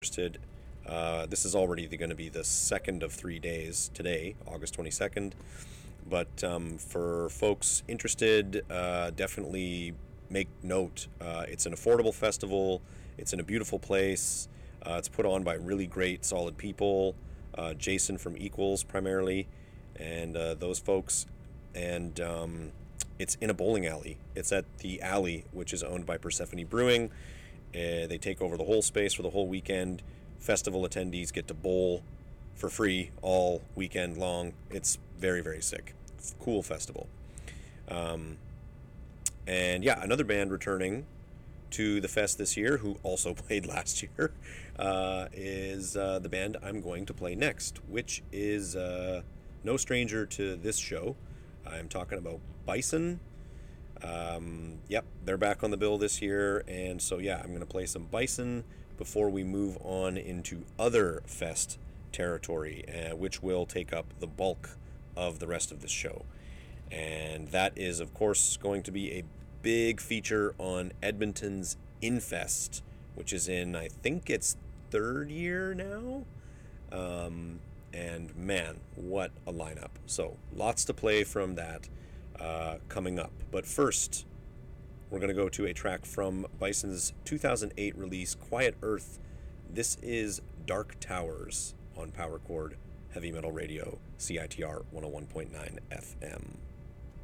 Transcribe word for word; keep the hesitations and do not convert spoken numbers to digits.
interested, uh, this is already going to be the second of three days today, August twenty-second. But um, for folks interested, uh, definitely make note. Uh, it's an affordable festival. It's in a beautiful place. Uh, it's put on by really great, solid people. Uh, Jason from Equals primarily, and uh, those folks. And um, it's in a bowling alley. It's at the Alley, which is owned by Persephone Brewing. Uh, they take over the whole space for the whole weekend. Festival attendees get to bowl for free all weekend long. It's very, very sick. Cool festival. Um, and yeah, another band returning to the fest this year, who also played last year, uh, is uh, the band I'm going to play next, which is uh, no stranger to this show. I'm talking about Bison. Um, yep, they're back on the bill this year, and so yeah, I'm going to play some Bison before we move on into other fest territory, uh, which will take up the bulk of the rest of this show. And that is, of course, going to be a big feature on Edmonton's Infest, which is in, I think it's third year now. Um, and man, what a lineup. So lots to play from that uh, coming up. But first, we're going to go to a track from Bison's two thousand eight release, Quiet Earth. This is Dark Towers on Power Chord Heavy Metal Radio, C I T R one oh one point nine F M.